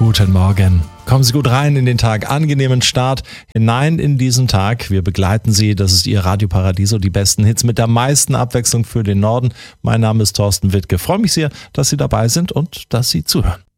Guten Morgen. Kommen Sie gut rein in den Tag, angenehmen Start hinein in diesen Tag. Wir begleiten Sie, das ist Ihr Radio Paradiso, die besten Hits mit der meisten Abwechslung für den Norden. Mein Name ist Thorsten Wittke. Freue mich sehr, dass Sie dabei sind und dass Sie zuhören.